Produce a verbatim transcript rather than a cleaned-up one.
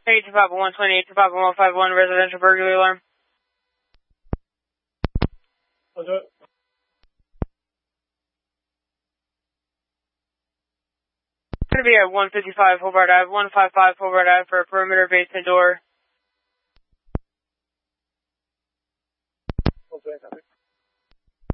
Hey, two Papa one twenty-eight, two Papa one five one, residential burglary alarm. What's up? Going to be at one fifty-five Hobart Ave, one fifty-five Hobart Ave for a perimeter basement door. Okay, copy.